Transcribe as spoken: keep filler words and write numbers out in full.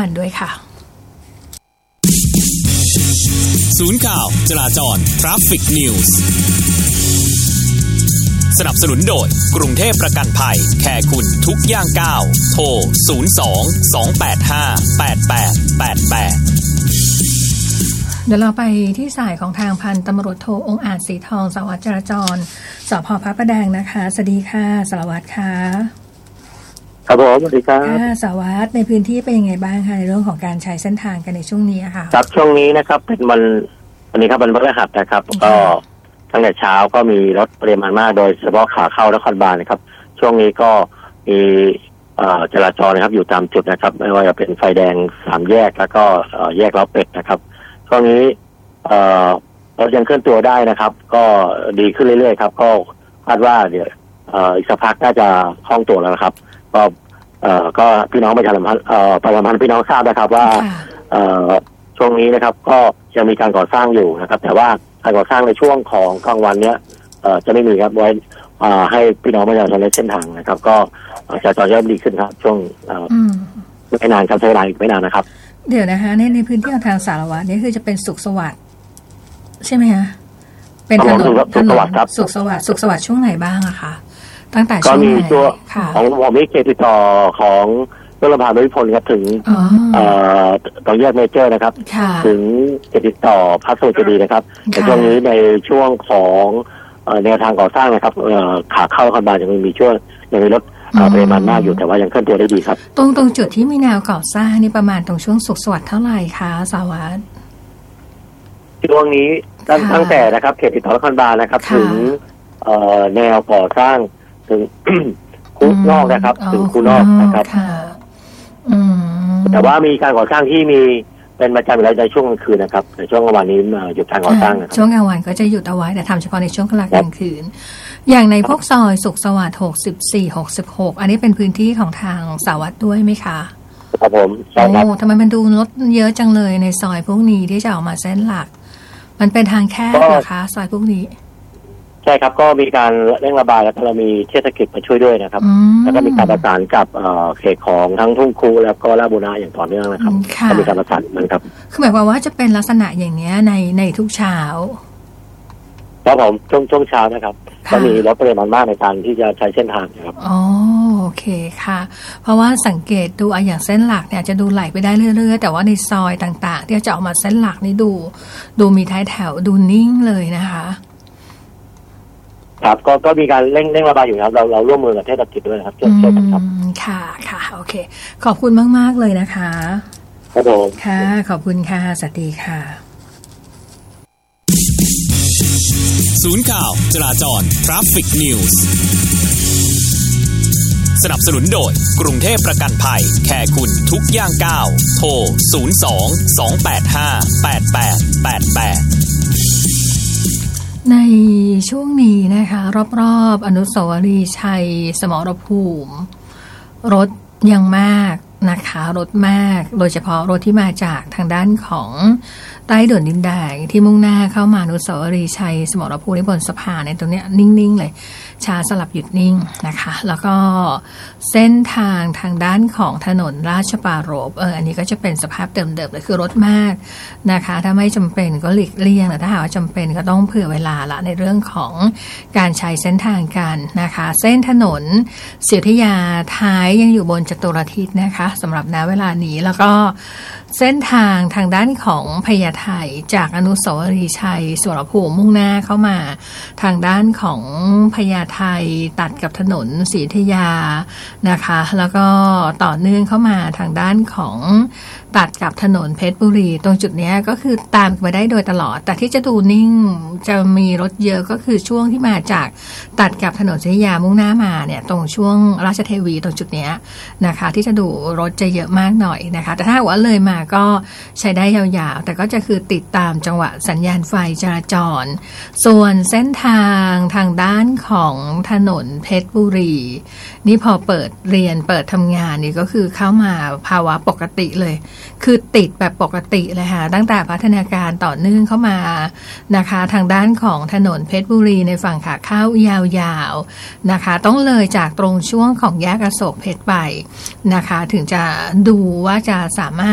มันด้วยค่ะศูนย์ข่าวจราจร Traffic News สนับสนุนโดยกรุงเทพประกันภัยแคร์คุณทุกย่างก้าวโทรศูนย์ สอง สอง แปด ห้า แปด แปด แปด แปดเดี๋ยวเราไปที่สายของทางพันตำรวจโทองค์อาจสีทองสารวัตรจราจรสภ.พระประแดงนะคะสวัสดีค่ะสารวัตรค่ะครับผมสวัสดีครับสารวัตรในพื้นที่เป็นยังไงบ้างคะในเรื่องของการใช้เส้นทางกันในช่วงนี้ค่ะครับช่วงนี้นะครับเป็นวันวันนี้ครับวันพฤหัสนะครับก็ตั้งแต่เช้าก็มีรถปริมาณมากโดยเฉพาะขาเข้านครบาลนะครับช่วงนี้ก็มีจราจรนะครับอยู่ตามจุดนะครับไม่ว่าจะเป็นไฟแดงสามแยกแล้วก็แยกล้อเป็ดนะครับช่วงนี้รถยังเคลื่อนตัวได้นะครับก็ดีขึ้นเรื่อยๆครับก็คาดว่าเดี๋ยวอีกสักพักน่าจะคล่องตัวแล้วครับก็เอ่อก็พี่น้องประชาสัมพันธ์เอ่อประชาสัมพันธ์พี่น้องทราบนะครับว่าเอ่อช่วงนี้นะครับก็ยังมีการก่อสร้างอยู่นะครับแต่ว่าการก่อสร้างในช่วงของกลางวันเนี้ยเอ่อจะไม่มีครับไว้อ่าให้พี่น้องประชาชนใช้เส้นทางนะครับก็จะจอดเริ่มดีขึ้นครับช่วงเอ่อไม่นานครับใช้เวลาอีกไม่นานนะครับเดี๋ยวนะคะในในพื้นที่ของทางสารวัตรนี่คือจะเป็นสุขสวัสดิ์ใช่ไหมคะเป็นถนนถนนสุขสวัสดิ์สุขสวัสดิ์ช่วงไหนบ้างอะคะตั้งแต่ช่วงไหนก็มีตัวของผมนี่เขตติดต่อของรถระบายวิพลครับถึงตรงแยกเมเจอร์นะครับถึงเขตติดต่อพระสมุทรเจดีย์นะครับแต่ช่วงนี้ในช่วงของแนวทางก่อสร้างนะครับขาเข้าคอนบาลยังมีช่วงยังมีรถปริมาณมากอยู่แต่ว่ายังเคลื่อนตัวได้ดีครับตรงตรงจุดที่มีแนวก่อสร้างนี่ประมาณตรงช่วงสุขสวัสดิ์เท่าไหร่คะสารวัตรช่วงนี้ตั้งแต่นะครับเขตติดต่อนครบาลนะครับถึงแนวก่อสร้างถึงคูนอกนะครับถึงคูนอกนะครับแต่ว่ามีการก่อสร้างที่มีเป็นประจำในช่วงกลางคืนนะครับในช่วงกลางวันนี้หยุดการก่อสร้างนะครับช่วงกลางวันก็จะหยุดเอาไว้แต่ทำเฉพาะในช่วงกลางคืนอย่างในพวกซอยสุขสวัสดิ์หกสิบสี่ หกสิบหกอันนี้เป็นพื้นที่ของทางสารวัตรด้วยไหมคะครับผมโอ้ทำไมมันดูรถเยอะจังเลยในซอยพวกนี้ที่จะออกมาเส้นหลักมันเป็นทางแคบเหรอคะซอยพวกนี้ใช่ครับก็มีการเร่งระบายแล้วเรามีเทศกิจมาช่วยด้วยนะครับแล้วก็มีการประสานกับเขตของทั้งทุ่งคูแล้วก็ราชบุรณะอย่างต่อเนื่องนะครับก็มีการประสานมันครับคือหมายความว่าจะเป็นลักษณะอย่างนี้ในในทุกเช้าครับผมช่วงช่วงเช้านะครับก็มีรถปริมาณมากในการที่จะใช้เส้นทางนะครับอ๋อโอเคค่ะเพราะว่าสังเกตดูอย่างเส้นหลักเนี่ยจะดูไหลไปได้เรื่อยๆแต่ว่าในซอยต่างๆที่จะออกมาเส้นหลักนี่ดูดูมีท้ายแถวดูนิ่งเลยนะคะครับก็ก็มีการเร่งเร่งระบายอยู่ครับเราเราร่วมมือกับเทศกิจด้วยนะครับช่วยกันครับค่ะค่ะโอเคขอบคุณมากๆเลยนะคะครับผมค่ะขอบคุณค่ะสวัสดีค่ะศูนย์ข่าวจราจร Traffic News สนับสนุนโดยกรุงเทพประกันภัยแคร์คุณทุกย่างก้าวโทรศูนย์ สอง สอง แปด ห้า แปด แปด แปด แปดในช่วงนี้นะคะรอบๆอนุสาวรีย์ชัยสมรภูมิรถยังมากนะคะรถมากโดยเฉพาะรถที่มาจากทางด้านของใต้ด่วนดินแดงที่มุ่งหน้าเข้ามาอนุสาวรีย์ชัยสมรภูมิบนสะพานในตรงนี้นิ่งๆเลยช้าสลับหยุดนิ่งนะคะแล้วก็เส้นทางทางด้านของถนนราชปรารภเอออันนี้ก็จะเป็นสภาพเดิมๆเลยคือรถมากนะคะถ้าไม่จำเป็นก็หลีกเลี่ยงแต่ถ้าหากว่าจำเป็นก็ต้องเผื่อเวลาละในเรื่องของการใช้เส้นทางกันนะคะเส้นถนนศรีอยุธยาท้ายยังอยู่บนจตุรทิศนะคะสำหรับณเวลานี้แล้วก็เส้นทางทางด้านของพญาไทจากอนุสาวรีย์ชัยสมรภูมิมุ่งหน้าเข้ามาทางด้านของพญาไทตัดกับถนนศรีอยุธยานะคะแล้วก็ต่อเนื่องเข้ามาทางด้านของตัดกับถนนเพชรบุรีตรงจุดนี้ก็คือตามไปได้โดยตลอดแต่ที่จะดูนิ่งจะมีรถเยอะก็คือช่วงที่มาจากตัดกับถนนศรีอยุธยามุ่งหน้ามาเนี่ยตรงช่วงราชเทวีตรงจุดนี้นะคะที่จะดูรถจะเยอะมากหน่อยนะคะแต่ถ้าว่าเลยมาก็ใช้ได้ยาวๆแต่ก็จะคือติดตามจังหวะสัญญาณไฟจราจรส่วนเส้นทางทางด้านของถนนเพชรบุรีนี่พอเปิดเรียนเปิดทำงานนี่ก็คือเข้ามาภาวะปกติเลยคือติดแบบปกติเลยค่ะตั้งแต่พัฒนาการต่อเนื่องเข้ามานะคะทางด้านของถนนเพชรบุรีในฝั่งขาเข้ายาวๆนะคะต้องเลยจากตรงช่วงของแยกอโศกเพชรไปนะคะถึงจะดูว่าจะสามารถ